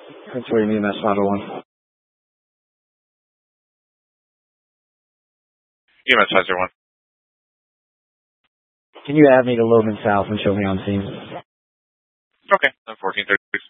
That's where you need EMS 501. EMS 501. Can you add me to Logan South and show me on scene? Okay, I'm 1436.